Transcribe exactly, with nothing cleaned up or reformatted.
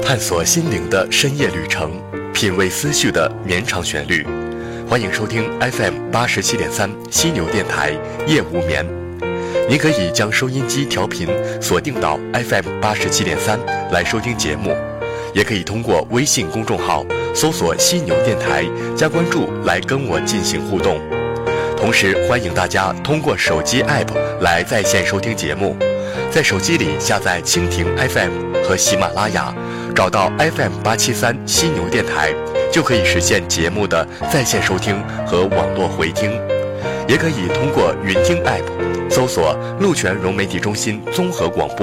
探索心灵的深夜旅程，品味思绪的绵长旋律。欢迎收听 F M 八十七点三犀牛电台夜无眠。您可以将收音机调频锁定到 F M 八十七点三来收听节目，也可以通过微信公众号搜索犀牛电台加关注来跟我进行互动。同时欢迎大家通过手机 App 来在线收听节目，在手机里下载蜻蜓 F M 和喜马拉雅，找到 F M 八七三犀牛电台，就可以实现节目的在线收听和网络回听。也可以通过云听 App 搜索鹿泉融媒体中心综合广播